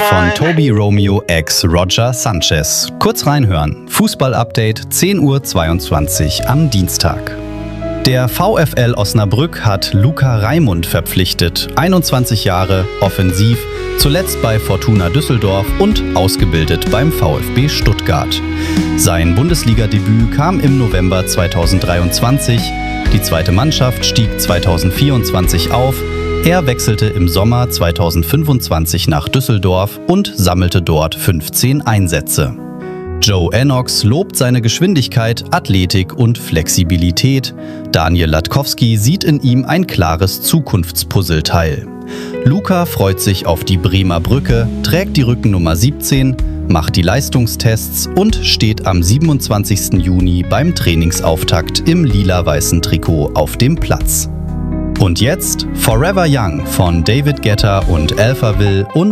von Toby Romeo ex Roger Sanchez. Kurz reinhören. Fußball-Update 10:22 Uhr am Dienstag. Der VfL Osnabrück hat Luca Raimund verpflichtet. 21 Jahre, offensiv, zuletzt bei Fortuna Düsseldorf und ausgebildet beim VfB Stuttgart. Sein Bundesliga-Debüt kam im November 2023. Die zweite Mannschaft stieg 2024 auf. Er wechselte im Sommer 2025 nach Düsseldorf und sammelte dort 15 Einsätze. Joe Ennox lobt seine Geschwindigkeit, Athletik und Flexibilität. Daniel Latkowski sieht in ihm ein klares Zukunftspuzzleteil. Luca freut sich auf die Bremer Brücke, trägt die Rückennummer 17, macht die Leistungstests und steht am 27. Juni beim Trainingsauftakt im lila-weißen Trikot auf dem Platz. Und jetzt Forever Young von David Guetta und Alphaville und